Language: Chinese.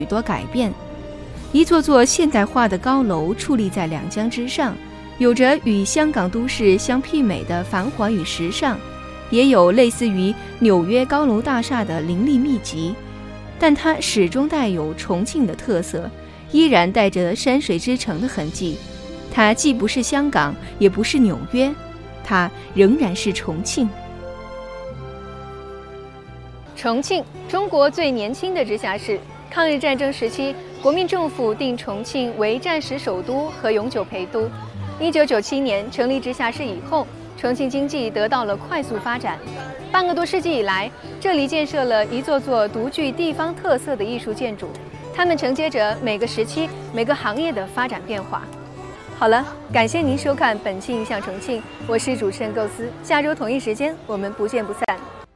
许多改变。一座座现代化的高楼矗立在两江之上，有着与香港都市相媲美的繁华与时尚，也有类似于纽约高楼大厦的林立密集，但它始终带有重庆的特色，依然带着山水之城的痕迹。它既不是香港，也不是纽约，它仍然是重庆。 重庆，中国最年轻的直辖市。抗日战争时期，国民政府定重庆为战时首都和永久陪都。1997年成立直辖市以后，重庆经济得到了快速发展。半个多世纪以来，这里建设了一座座独具地方特色的艺术建筑，它们承接着每个时期、每个行业的发展变化。好了，感谢您收看本期《印象重庆》，我是主持人构思，下周同一时间我们不见不散。